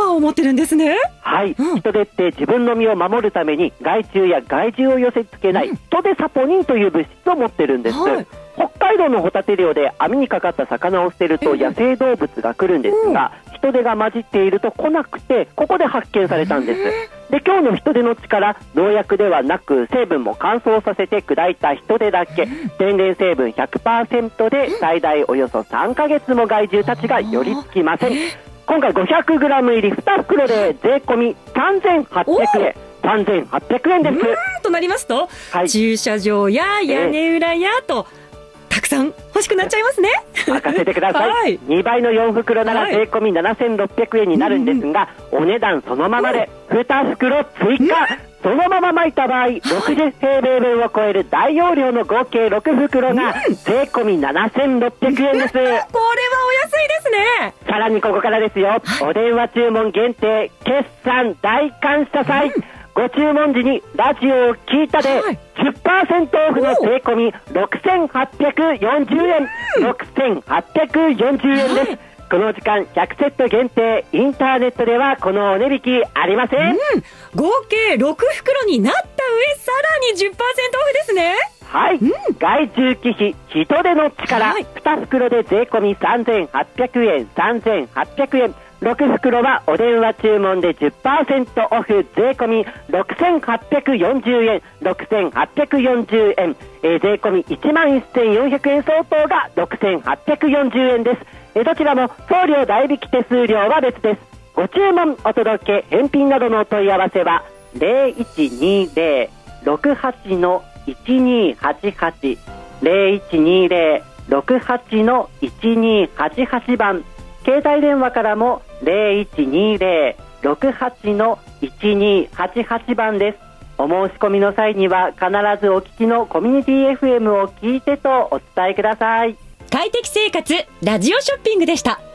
ワーを持ってるんですね。 はい、人手って自分の身を守るために害虫や害獣を寄せ付けない人手サポニンという物質を持ってるんです、北海道のホタテ漁で網にかかった魚を捨てると野生動物が来るんですが、人手が混じっていると来なくて、ここで発見されたんです。で、今日の人手の力、農薬ではなく成分も乾燥させて砕いた人手だけ、天然成分 100% で最大およそ3ヶ月も害獣たちが寄りつきません。今回 500g 入り2袋で税込み3800円。3800円です。 となりますと、駐車場や屋根裏やと、たくさん欲しくなっちゃいますね。 任せてください、2倍の4袋なら税込み7600円になるんですが、お値段そのままで2袋追加、そのまま巻いた場合、60平米分を超える大容量の合計6袋が税込み7600円です。これはお安いですね。 さらにここからですよ、お電話注文限定決算大感謝祭、ご注文時にラジオを聞いたで 10% オフの税込み6840円、6840円です。この時間100セット限定、インターネットではこのお値引きありません、 合計6袋になった上、さらに 10% オフですね。 はい、害虫忌避人手の力、2袋で税込み3800円、3800円、6袋はお電話注文で 10% オフ、税込み6840円、6840円、税込み11400円相当が6840円です。どちらも送料代引き手数料は別です。ご注文お届け返品などのお問い合わせは 0120-68-1288 0120-68-1288 番、携帯電話からも 0120-68-1288 番です。お申し込みの際には必ずお聞きのコミュニティ FM を聞いてとお伝えください。 快適生活ラジオショッピングでした。